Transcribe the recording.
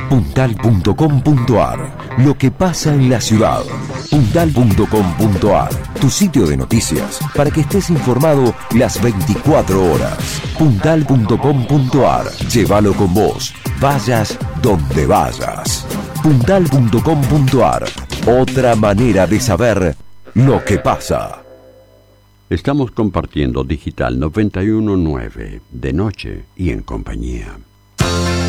Puntal.com.ar. Lo que pasa en la ciudad. Puntal.com.ar. Tu sitio de noticias para que estés informado las 24 horas. Puntal.com.ar. Llévalo con vos. Vayas donde vayas. Puntal.com.ar. Otra manera de saber lo que pasa. Estamos compartiendo Digital 91.9 de noche y en compañía.